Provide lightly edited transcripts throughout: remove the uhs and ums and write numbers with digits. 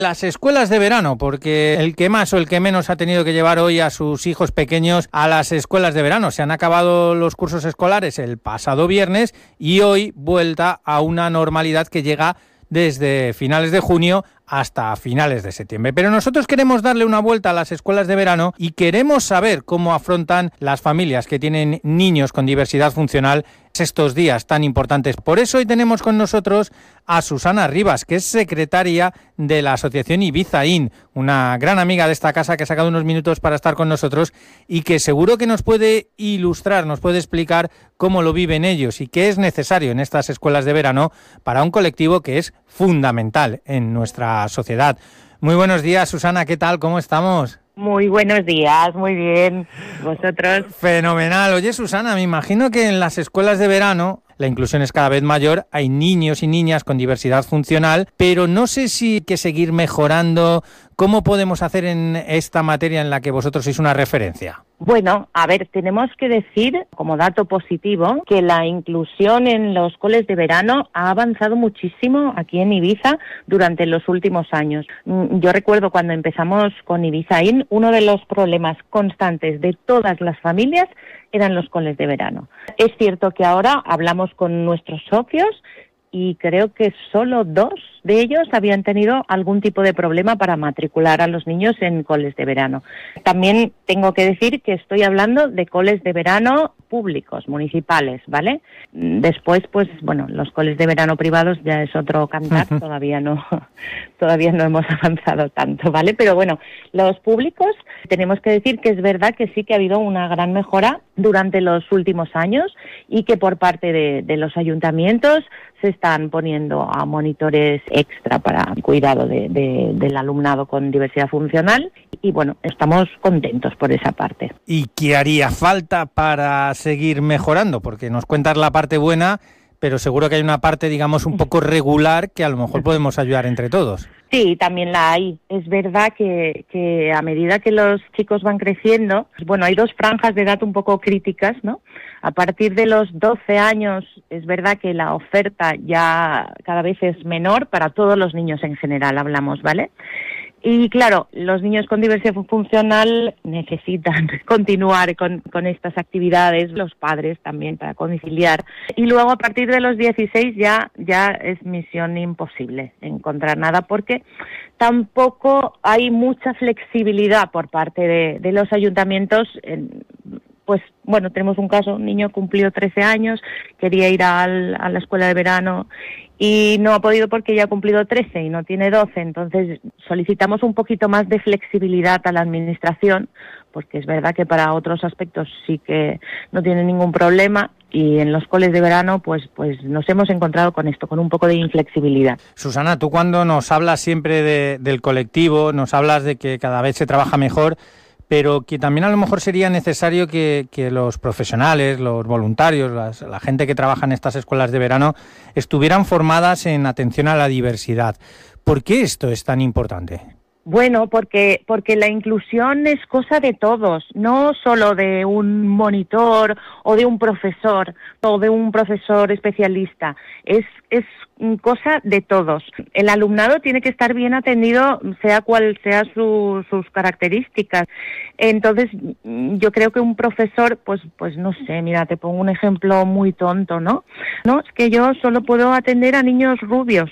Las escuelas de verano, porque el que más o el que menos ha tenido que llevar hoy a sus hijos pequeños a las escuelas de verano. Se han acabado los cursos escolares el pasado viernes y hoy vuelta a una normalidad que llega desde finales de junio hasta finales de septiembre. Pero nosotros queremos darle una vuelta a las escuelas de verano y queremos saber cómo afrontan las familias que tienen niños con diversidad funcional estos días tan importantes. Por eso hoy tenemos con nosotros a Susana Rivas, que es secretaria de la asociación Ibiza In, una gran amiga de esta casa que ha sacado unos minutos para estar con nosotros y que seguro que nos puede ilustrar, nos puede explicar cómo lo viven ellos y qué es necesario en estas escuelas de verano para un colectivo que es fundamental en nuestra sociedad. Muy buenos días, Susana, ¿qué tal? ¿Cómo estamos? Muy buenos días, muy bien. ¿Vosotros? Fenomenal. Oye, Susana, me imagino que en las escuelas de verano la inclusión es cada vez mayor, hay niños y niñas con diversidad funcional, pero no sé si hay que seguir mejorando. ¿Cómo podemos hacer en esta materia en la que vosotros sois una referencia? Bueno, a ver, tenemos que decir, como dato positivo, que la inclusión en los coles de verano ha avanzado muchísimo aquí en Ibiza durante los últimos años. Yo recuerdo cuando empezamos con Ibiza In, uno de los problemas constantes de todas las familias eran los coles de verano. Es cierto que ahora hablamos con nuestros socios y creo que solo 2 de ellos habían tenido algún tipo de problema para matricular a los niños en coles de verano. También tengo que decir que estoy hablando de coles de verano públicos, municipales, ¿vale? Después, pues, bueno, los coles de verano privados ya es otro cantar, todavía no hemos avanzado tanto, ¿vale? Pero bueno, los públicos, tenemos que decir que es verdad que sí que ha habido una gran mejora durante los últimos años y que por parte de los ayuntamientos se están poniendo a monitores extra para el cuidado del alumnado con diversidad funcional y bueno, estamos contentos por esa parte. ¿Y qué haría falta para seguir mejorando? Porque nos cuentas la parte buena, pero seguro que hay una parte, digamos, un poco regular que a lo mejor podemos ayudar entre todos. Sí, también la hay. Es verdad que a medida que los chicos van creciendo, bueno, hay 2 franjas de edad un poco críticas, ¿no? A partir de los 12 años es verdad que la oferta ya cada vez es menor para todos los niños en general, hablamos, ¿vale? Y claro, los niños con diversidad funcional necesitan continuar con estas actividades, los padres también para conciliar. Y luego a partir de los 16 ya es misión imposible encontrar nada porque tampoco hay mucha flexibilidad por parte de los ayuntamientos. Pues bueno, tenemos un caso, un niño cumplió 13 años, quería ir a la escuela de verano y no ha podido porque ya ha cumplido 13 y no tiene 12, entonces solicitamos un poquito más de flexibilidad a la administración, porque es verdad que para otros aspectos sí que no tiene ningún problema y en los coles de verano pues nos hemos encontrado con esto, con un poco de inflexibilidad. Susana, tú cuando nos hablas siempre del colectivo, nos hablas de que cada vez se trabaja mejor, pero que también a lo mejor sería necesario que los profesionales, los voluntarios, la gente que trabaja en estas escuelas de verano estuvieran formadas en atención a la diversidad. ¿Por qué esto es tan importante? Bueno, porque la inclusión es cosa de todos, no solo de un monitor o de un profesor especialista, es cosa de todos. El alumnado tiene que estar bien atendido, sea cual sea sus características. Entonces, yo creo que un profesor, pues no sé, mira, te pongo un ejemplo muy tonto, ¿no? No, es que yo solo puedo atender a niños rubios.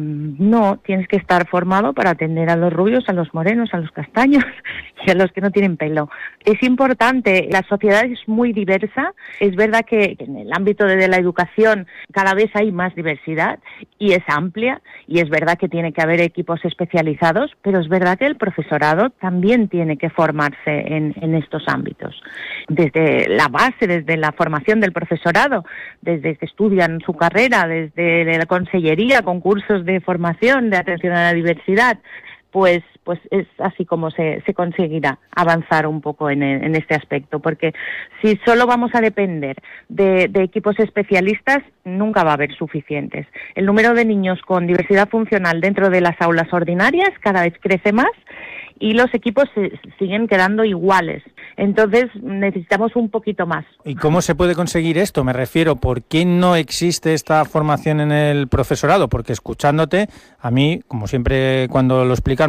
No, tienes que estar formado para atender a los rubios, a los morenos, a los castaños y a los que no tienen pelo. Es importante, la sociedad es muy diversa, es verdad que en el ámbito de la educación cada vez hay más diversidad y es amplia y es verdad que tiene que haber equipos especializados, pero es verdad que el profesorado también tiene que formarse en estos ámbitos. Desde la base, desde la formación del profesorado, desde que estudian su carrera, desde la consellería, concursos de formación, de atención a la diversidad, pues es así como se conseguirá avanzar un poco en este aspecto, porque si solo vamos a depender de equipos especialistas, nunca va a haber suficientes. El número de niños con diversidad funcional dentro de las aulas ordinarias cada vez crece más y los equipos siguen quedando iguales. Entonces necesitamos un poquito más. ¿Y cómo se puede conseguir esto? Me refiero, ¿por qué no existe esta formación en el profesorado? Porque escuchándote, a mí, como siempre cuando lo explicas,